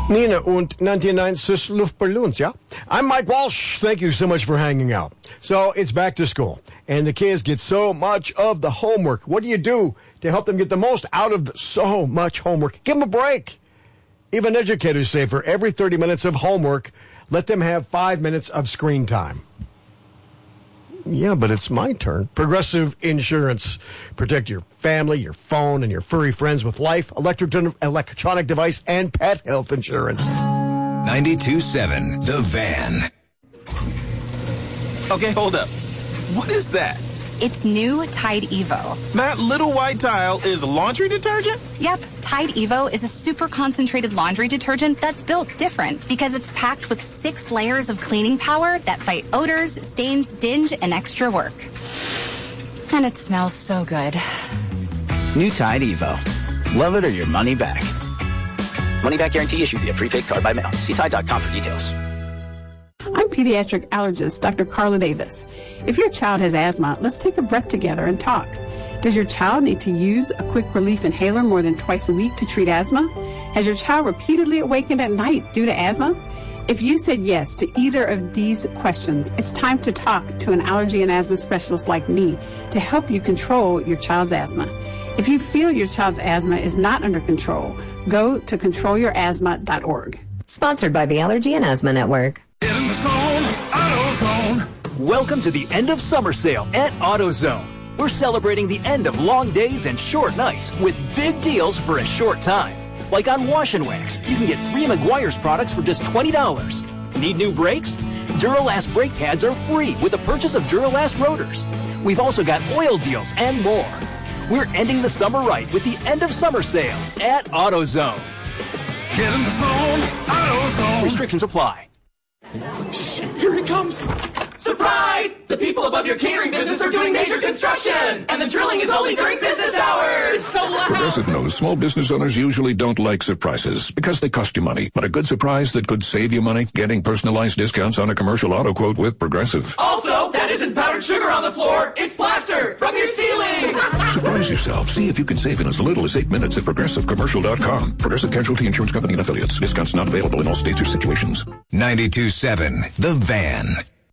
Nina und 99 Luftballons, yeah? I'm Mike Walsh. Thank you so much for hanging out. So it's back to school, and the kids get so much of the homework. What do you do to help them get the most out of so much homework? Give them a break. Even educators say for every 30 minutes of homework, let them have 5 minutes of screen time. Yeah, but it's my turn. Progressive Insurance. Protect your family, your phone, and your furry friends with life, electronic device, and pet health insurance. 92.7 The Van. Okay, hold up. What is that? It's new Tide Evo. That little white tile is laundry detergent? Yep, Tide Evo is a super concentrated laundry detergent that's built different because it's packed with 6 layers of cleaning power that fight odors, stains, dinge, and extra work. And it smells so good. New Tide Evo. Love it or your money back. Money back guarantee issued via prepaid card by mail. See Tide.com for details. I'm pediatric allergist Dr. Carla Davis. If your child has asthma, let's take a breath together and talk. Does your child need to use a quick relief inhaler more than twice a week to treat asthma? Has your child repeatedly awakened at night due to asthma? If you said yes to either of these questions, it's time to talk to an allergy and asthma specialist like me to help you control your child's asthma. If you feel your child's asthma is not under control, go to controlyourasthma.org. Sponsored by the Allergy and Asthma Network. Get in the zone, AutoZone. Welcome to the end of summer sale at AutoZone. We're celebrating the end of long days and short nights with big deals for a short time. Like on Wash and Wax, you can get 3 Meguiar's products for just $20. Need new brakes? Duralast brake pads are free with the purchase of Duralast rotors. We've also got oil deals and more. We're ending the summer right with the end of summer sale at AutoZone. Get in the zone, AutoZone. Restrictions apply. Shit, here he comes. Surprise! The people above your catering business are doing major construction, and the drilling is only during business hours. It's so loud. Progressive knows small business owners usually don't like surprises because they cost you money. But a good surprise that could save you money, getting personalized discounts on a commercial auto quote with Progressive. Also, that isn't powdered sugar on the floor. It's plaster from your ceiling. Surprise yourself. See if you can save in as little as 8 minutes at ProgressiveCommercial.com. Progressive Casualty Insurance Company and Affiliates. Discounts not available in all states or situations. 92.7 The Van.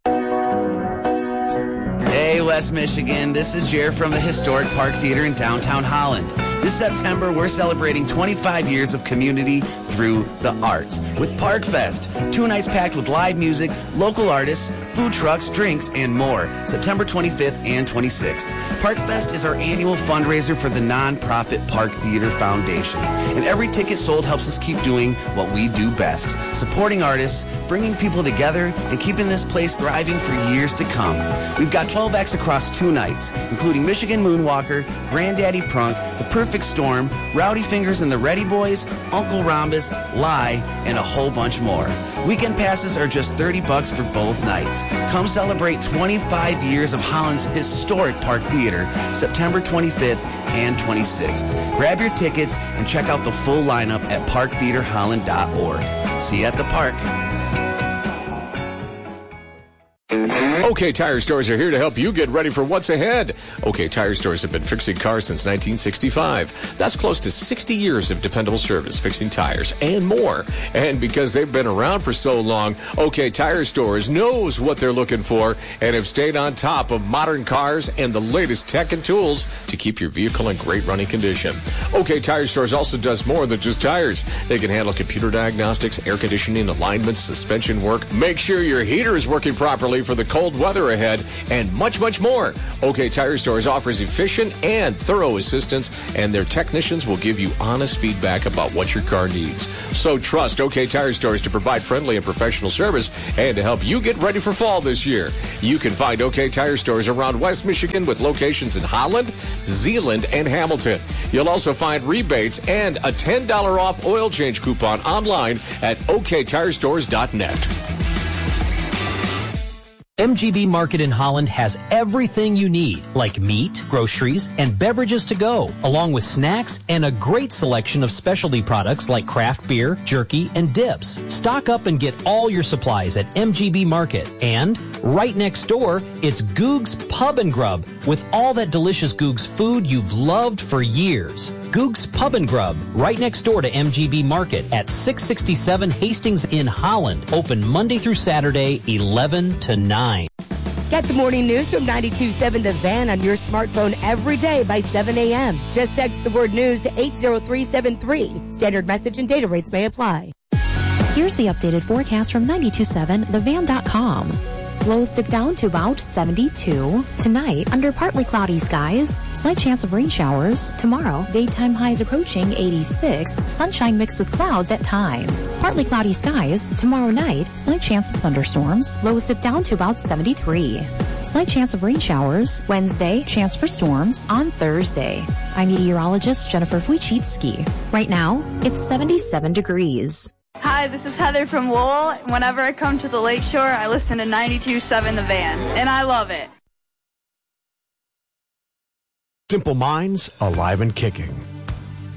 Hey, West Michigan, this is Jer from the Historic Park Theater in downtown Holland. This September, we're celebrating 25 years of community through the arts with Park Fest. 2 nights packed with live music, local artists, food trucks, drinks, and more. September 25th and 26th. Park Fest is our annual fundraiser for the nonprofit Park Theater Foundation. And every ticket sold helps us keep doing what we do best. Supporting artists, bringing people together, and keeping this place thriving for years to come. We've got 12 acts across 2 nights, including Michigan Moonwalker, Granddaddy Prunk, The Perfect Storm, Rowdy Fingers and the Ready Boys, Uncle Rhombus, Lie, and a whole bunch more. Weekend passes are just $30 for both nights. Come celebrate 25 years of Holland's historic Park Theater, September 25th and 26th. Grab your tickets and check out the full lineup at parktheaterholland.org. See you at the park. OK Tire Stores are here to help you get ready for what's ahead. OK Tire Stores have been fixing cars since 1965. That's close to 60 years of dependable service, fixing tires and more. And because they've been around for so long, OK Tire Stores knows what they're looking for and have stayed on top of modern cars and the latest tech and tools to keep your vehicle in great running condition. OK Tire Stores also does more than just tires. They can handle computer diagnostics, air conditioning, alignments, suspension work, make sure your heater is working properly for the cold weather ahead, and much, much more. OK Tire Stores offers efficient and thorough assistance, and their technicians will give you honest feedback about what your car needs. So trust OK Tire Stores to provide friendly and professional service and to help you get ready for fall this year. You can find OK Tire Stores around West Michigan with locations in Holland, Zeeland, and Hamilton. You'll also find rebates and a $10 off oil change coupon online at oktirestores.net. MGB Market in Holland has everything you need, like meat, groceries, and beverages to go, along with snacks and a great selection of specialty products like craft beer, jerky, and dips. Stock up and get all your supplies at MGB Market. And right next door, it's Goog's Pub and Grub with all that delicious Goog's food you've loved for years. Goog's Pub and Grub, right next door to MGB Market at 667 Hastings in Holland. Open Monday through Saturday, 11 to 9. Get the morning news from 92.7 The Van on your smartphone every day by 7 a.m. Just text the word news to 80373. Standard message and data rates may apply. Here's the updated forecast from 92.7thevan.com. Lows dip down to about 72. Tonight, under partly cloudy skies, slight chance of rain showers. Tomorrow, daytime highs approaching 86. Sunshine mixed with clouds at times. Partly cloudy skies. Tomorrow night, slight chance of thunderstorms. Lows dip down to about 73. Slight chance of rain showers. Wednesday, chance for storms. On Thursday, I'm meteorologist Jennifer Wojcicki. Right now, it's 77 degrees. Hi, this is Heather from Lowell. Whenever I come to the lakeshore, I listen to 92.7 The Van, and I love it. Simple Minds, alive and kicking.